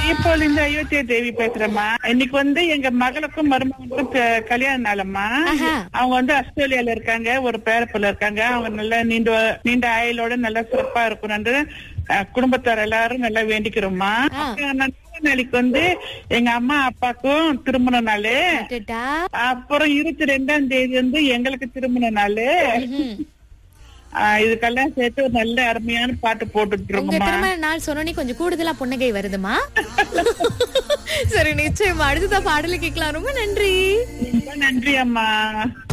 இப்போ இந்த அயோத்தியா தேவி பேசுறேம்மா. இன்னைக்கு எங்க மகளுக்கும் மருமகனுக்கும் கல்யாண நாளம்மா. அவங்க ஆஸ்திரேலியால இருக்காங்க, ஒரு பேரப்புல இருக்காங்க. அவங்க நல்ல நீண்ட ஆயுளோட நல்லா சிறப்பா இருக்கணும்னு குடும்பத்தார் எல்லாரும் நல்லா வேண்டிக்கிறோம்மா. நாளைக்கு எங்க அம்மா அப்பாக்கும் திருமண நாளு. அப்புறம் 22ஆம் தேதி எங்களுக்கு திருமண நாளு. இதுக்கெல்லாம் சேர்த்து ஒரு நல்ல அருமையான பாட்டு போட்டுட்டு இருக்கோம். நாள் சொன்னோன்னே கொஞ்சம் கூடுதலா புன்னகை வருதுமா. சரி, நிச்சயமா அடுத்த பாடலை கேட்கலாம். ரொம்ப நன்றி. ரொம்ப நன்றி அம்மா.